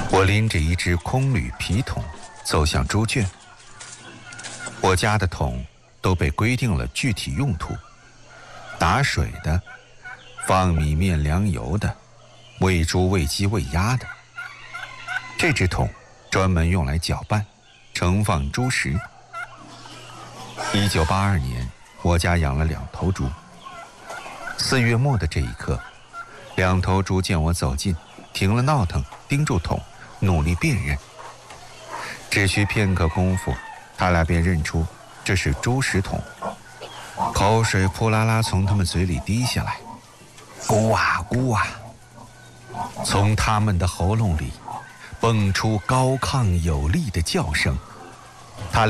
我拎着一只空铝皮桶走向猪圈。我家的桶都被规定了具体用途：打水的，放米面粮油的，喂猪喂鸡喂鸭的。这只桶专门用来搅拌盛放猪食。1982年，我家养了2头猪。4月末的这一刻，2头猪见我走近，停了闹腾，盯住桶，努力辨认。只需片刻功夫，他俩便认出这是猪食桶，口水扑啦啦从他们嘴里滴下来，咕啊咕啊，从他们的喉咙里蹦出高亢有力的叫声。